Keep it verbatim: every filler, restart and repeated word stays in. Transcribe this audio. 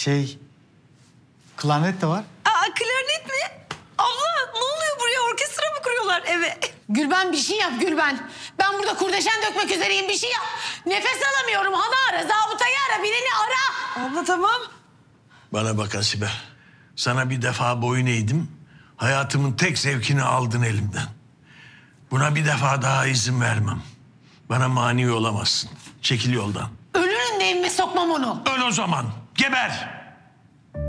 Şey, klarnet de var. Aa, klarnet mi? Abla ne oluyor buraya? Orkestra mı kuruyorlar eve? Gülben bir şey yap Gülben. Ben burada kurdeşen dökmek üzereyim, bir şey yap. Nefes alamıyorum. Hanı ara, zabıtayı ara, birini ara. Abla tamam. Bana bak Hasibe. Sana bir defa boyun eğdim. Hayatımın tek zevkini aldın elimden. Buna bir defa daha izin vermem. Bana mani olamazsın. Çekil yoldan. Ölürüm de evime sokmam onu. Öl o zaman. Geber.